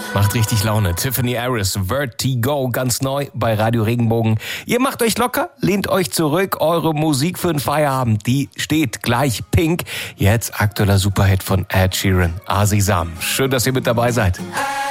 Macht richtig Laune. Tiffany Harris, Vertigo, ganz neu bei Radio Regenbogen. Ihr macht euch locker, lehnt euch zurück. Eure Musik für den Feierabend, die steht gleich. Pink, jetzt aktueller Superhit von Ed Sheeran, Asisam. Schön, dass ihr mit dabei seid.